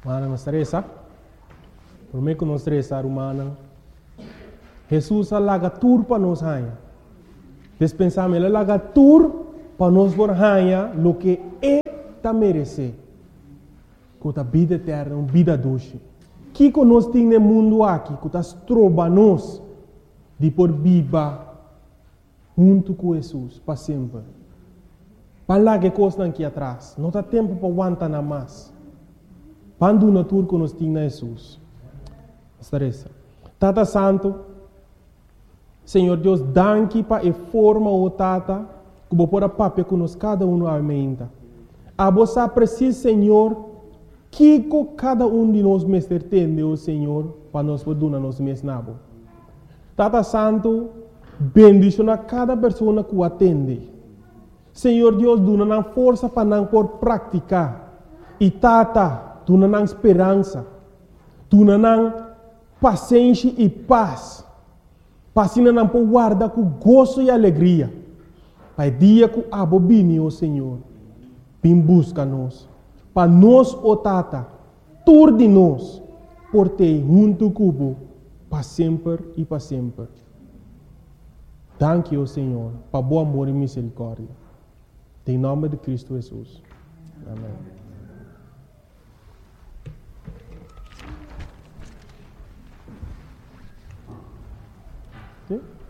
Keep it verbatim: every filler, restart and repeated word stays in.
Mana não estressa. Por mim que não estressa, humana. Jesus alaga tur para nós rainha. Despensamos ele alaga tur para nós por rainha lo que é ta merece. Com a vida eterna, uma vida doce. Que que nós temos no mundo aqui, que nós troba nós de por viva junto com Jesus para sempre. Para lá que coisa aqui atrás, não há tempo para aguentar nada mais. Quando na tur que nós temos Jesus. Estressa. Tata Santo, Senhor Deus, danke para a forma o tata, que vou pôr a papel com nós cada um aumenta. A você precisa, Senhor, que cada um de nós mestre entende, o Senhor, para nós poder dar nos mesmos nabo. Tata Santo, bendicionar cada pessoa que o atende. Senhor Deus, dá força para não por praticar. E Tata, dá esperança. Dá paciência e paz. Para não por guardar com gozo e alegria. Para o dia que a bobine, o Senhor, vem buscar nós. Para nós, o Tata, tur de nós, por ter junto cubo, para sempre e para sempre. Danke, o Senhor, para bom amor e misericórdia. Em nome de Cristo Jesus. Amém. Okay?